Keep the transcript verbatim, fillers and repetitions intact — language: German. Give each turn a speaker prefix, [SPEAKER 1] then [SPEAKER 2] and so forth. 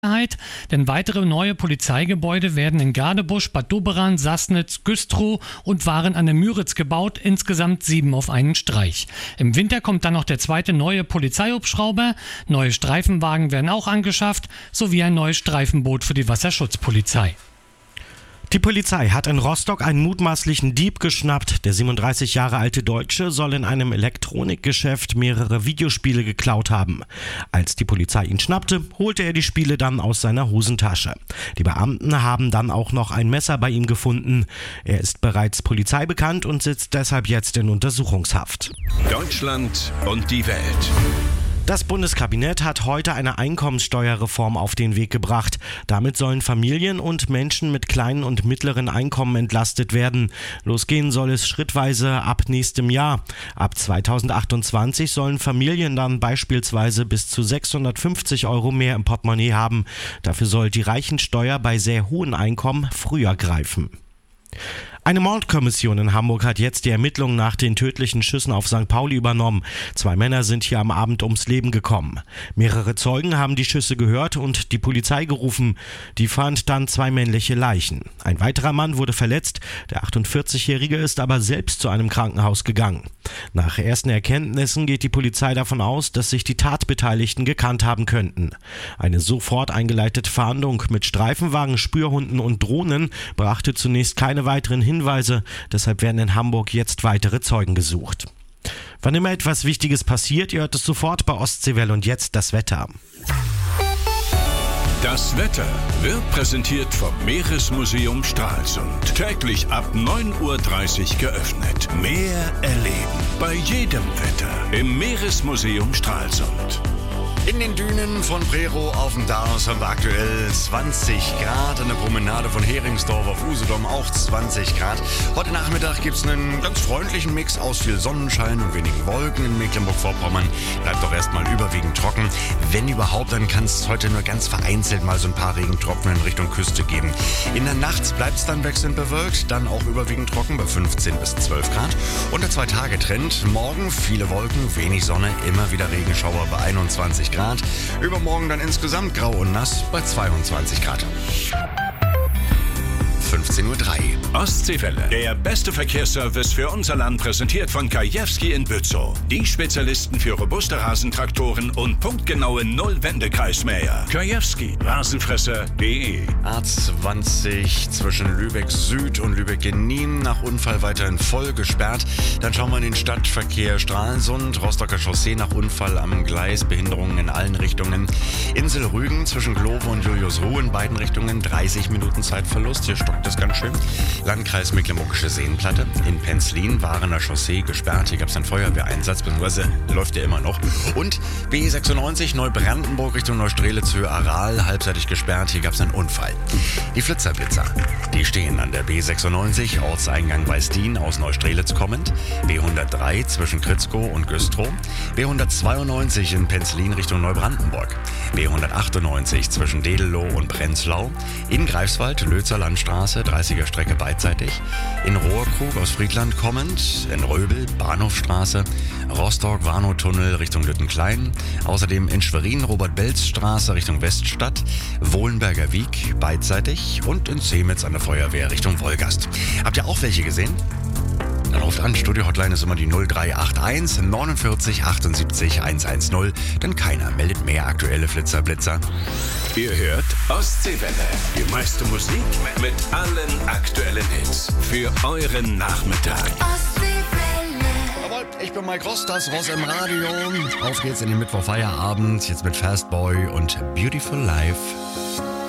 [SPEAKER 1] Denn weitere neue Polizeigebäude werden in Gadebusch, Bad Doberan, Sassnitz, Güstrow und Waren an der Müritz gebaut, insgesamt sieben auf einen Streich. Im Winter kommt dann noch der zweite neue Polizeihubschrauber, neue Streifenwagen werden auch angeschafft, sowie ein neues Streifenboot für die Wasserschutzpolizei.
[SPEAKER 2] Die Polizei hat in Rostock einen mutmaßlichen Dieb geschnappt. Der siebenunddreißig Jahre alte Deutsche soll in einem Elektronikgeschäft mehrere Videospiele geklaut haben. Als die Polizei ihn schnappte, holte er die Spiele dann aus seiner Hosentasche. Die Beamten haben dann auch noch ein Messer bei ihm gefunden. Er ist bereits polizeibekannt und sitzt deshalb jetzt in Untersuchungshaft.
[SPEAKER 3] Deutschland und die Welt.
[SPEAKER 2] Das Bundeskabinett hat heute eine Einkommenssteuerreform auf den Weg gebracht. Damit sollen Familien und Menschen mit kleinen und mittleren Einkommen entlastet werden. Losgehen soll es schrittweise ab nächstem Jahr. Ab zweitausendachtundzwanzig sollen Familien dann beispielsweise bis zu sechshundertfünfzig Euro mehr im Portemonnaie haben. Dafür soll die Reichensteuer bei sehr hohen Einkommen früher greifen. Eine Mordkommission in Hamburg hat jetzt die Ermittlungen nach den tödlichen Schüssen auf Sankt Pauli übernommen. Zwei Männer sind hier am Abend ums Leben gekommen. Mehrere Zeugen haben die Schüsse gehört und die Polizei gerufen. Die fand dann zwei männliche Leichen. Ein weiterer Mann wurde verletzt. Der achtundvierzigjährige ist aber selbst zu einem Krankenhaus gegangen. Nach ersten Erkenntnissen geht die Polizei davon aus, dass sich die Tatbeteiligten gekannt haben könnten. Eine sofort eingeleitete Fahndung mit Streifenwagen, Spürhunden und Drohnen brachte zunächst keine weiteren Hinweise. Deshalb werden in Hamburg jetzt weitere Zeugen gesucht. Wann immer etwas Wichtiges passiert, ihr hört es sofort bei Ostseewelle. Und jetzt das Wetter.
[SPEAKER 3] Das Wetter wird präsentiert vom Meeresmuseum Stralsund. Täglich ab neun Uhr dreißig geöffnet. Meer erleben bei jedem Wetter im Meeresmuseum Stralsund.
[SPEAKER 4] In den Dünen von Prerow auf dem Darß haben wir aktuell zwanzig Grad. An der Promenade von Heringsdorf auf Usedom auch zwanzig Grad. Heute Nachmittag gibt es einen ganz freundlichen Mix aus viel Sonnenschein und wenigen Wolken in Mecklenburg-Vorpommern. Bleibt doch erstmal überwiegend trocken. Wenn überhaupt, dann kann es heute nur ganz vereinzelt mal so ein paar Regentropfen in Richtung Küste geben. In der Nacht bleibt es dann wechselnd bewölkt, dann auch überwiegend trocken bei fünfzehn bis zwölf Grad. Und der Zwei-Tage-Trend: morgen viele Wolken, wenig Sonne, immer wieder Regenschauer bei einundzwanzig Grad. Übermorgen dann insgesamt grau und nass bei zweiundzwanzig Grad. fünfzehn Uhr drei.
[SPEAKER 3] Ostseewelle. Der beste Verkehrsservice für unser Land, präsentiert von Kajewski in Bützow. Die Spezialisten für robuste Rasentraktoren und punktgenaue Null-Wendekreismäher. Kajewski. Rasenfresser punkt de.
[SPEAKER 4] A zwanzig zwischen Lübeck Süd und Lübeck-Genin nach Unfall weiterhin voll gesperrt. Dann schauen wir in den Stadtverkehr Stralsund. Rostocker Chaussee nach Unfall am Gleis. Behinderungen in allen Richtungen. Insel Rügen zwischen Globe und Juliusruh in beiden Richtungen. dreißig Minuten Zeitverlust. Hier stockt es ganz schön. Landkreis Mecklenburgische Seenplatte. In Penzlin war an der Chaussee gesperrt. Hier gab es einen Feuerwehreinsatz, beziehungsweise läuft der immer noch. Und B sechsundneunzig Neubrandenburg Richtung Neustrelitz Höhe Aral, halbseitig gesperrt. Hier gab es einen Unfall. Die Flitzerblitzer, die stehen an der B sechsundneunzig, Ortseingang Weißdien aus Neustrelitz kommend. B hundertdrei zwischen Kritzkow und Güstrow. B hundertzweiundneunzig in Penzlin Richtung Neubrandenburg. B hundertachtundneunzig zwischen Dedelow und Prenzlau. In Greifswald, Lötzer Landstraße, dreißiger Strecke beidseitig. In Rohrkrug aus Friedland kommend. In Röbel, Bahnhofstraße. Rostock, Warnow-Tunnel Richtung Lüttenklein. Außerdem in Schwerin, Robert-Belz-Straße Richtung Weststadt. Wohlenberger Wiek, beidseitig. Und in Semitz an der Feuerwehr Richtung Wolgast. Habt ihr auch welche gesehen? Dann ruft an, Studio-Hotline ist immer die null drei acht eins neunundvierzig achtundsiebzig hundertzehn, denn keiner meldet mehr aktuelle Flitzerblitzer.
[SPEAKER 3] Ihr hört Ostseewelle, die meiste Musik mit allen aktuellen Hits für euren Nachmittag.
[SPEAKER 4] Jawohl, ich bin Mike Ross, das Ross im Radio. Auf geht's in den Mittwoch-Feierabend, jetzt mit Fastboy und Beautiful Life.